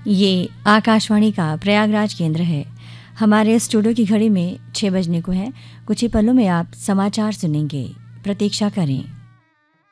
ये आकाशवाणी का प्रयागराज केंद्र है। हमारे स्टूडियो की घड़ी में 6 बजने को है। कुछ ही पलों में आप समाचार सुनेंगे। प्रतीक्षा करें।